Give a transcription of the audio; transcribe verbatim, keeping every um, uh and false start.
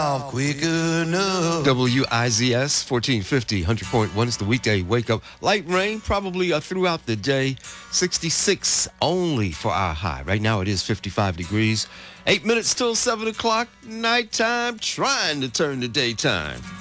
quick enough. W I Z S fourteen fifty, one hundred point one. It's the weekday wake up. Light rain probably uh, throughout the day. sixty-six only for our high. Right now it is fifty-five degrees. Eight minutes till seven o'clock. Nighttime trying to turn to daytime.